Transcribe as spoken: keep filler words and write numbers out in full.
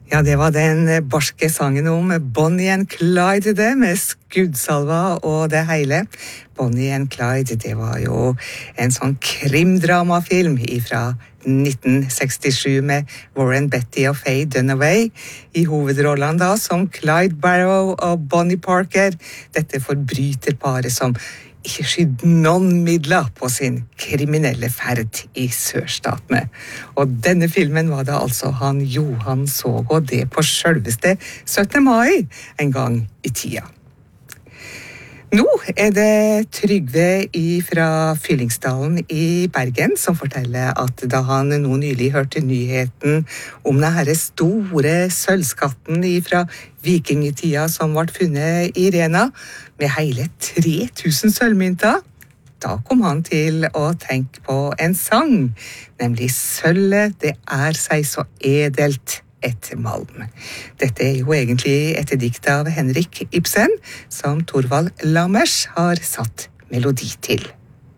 Ja, det var den barske sangen om Bonnie and Clyde det, med skuddsalva og det hele. Bonnie and Clyde, det var jo en sånn krimdramafilm fra nitten sekstisju med Warren Beatty og Faye Dunaway i hovedrollene da, som Clyde Barrow og Bonnie Parker. Dette forbryterparet som ikke skydde noen midler på sin kriminelle ferd i sørstatene. Og denne filmen var det altså han Johan så, og det på selveste syttende mai en gang i tida. Nå er det Trygve fra Fyllingsdalen i Bergen som forteller at da han nå nylig hørte nyheten om denne store sølvskatten fra vikingetida som ble funnet i Rena, med hele tre tusen sølvmynter, da kom han til å tenke på en sang, nemlig «Sølvet, det er seg så edelt et malm». Dette er jo egentlig et dikt av Henrik Ibsen, som Torvald Lammers har satt melodi til.